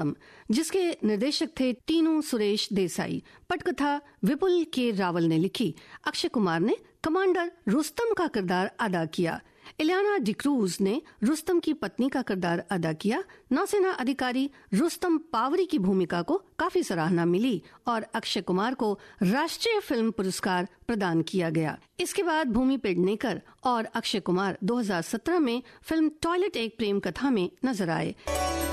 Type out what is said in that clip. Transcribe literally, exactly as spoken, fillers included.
रुस्तम, जिसके निर्देशक थे टीनू सुरेश देसाई। पटकथा विपुल के रावल ने लिखी। अक्षय कुमार ने कमांडर रुस्तम का किरदार अदा किया। इलियाना डिक्रूज ने रुस्तम की पत्नी का किरदार अदा किया। नौसेना अधिकारी रुस्तम पावरी की भूमिका को काफी सराहना मिली और अक्षय कुमार को राष्ट्रीय फिल्म पुरस्कार प्रदान किया गया। इसके बाद भूमि पेडनेकर और अक्षय कुमार दो हज़ार सत्रह में फिल्म टॉयलेट एक प्रेम कथा में नजर आए।